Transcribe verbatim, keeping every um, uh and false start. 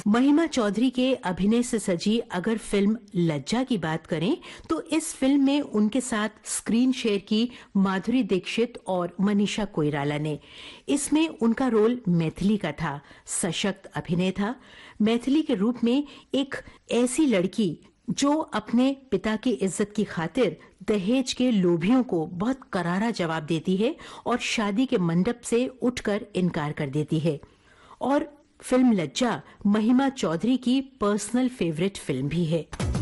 महिमा चौधरी के अभिनय से सजी अगर फिल्म लज्जा की बात करें तो इस फिल्म में उनके साथ स्क्रीन शेयर की माधुरी दीक्षित और मनीषा कोइराला ने। इसमें उनका रोल मैथिली का था। सशक्त अभिनय था। मैथिली के रूप में एक ऐसी लड़की जो अपने पिता की इज्जत की खातिर दहेज के लोभियों को बहुत करारा जवाब देती है और शादी के मंडप से उठकर इनकार कर देती है। और फिल्म लज्जा महिमा चौधरी की पर्सनल फेवरेट फिल्म भी है।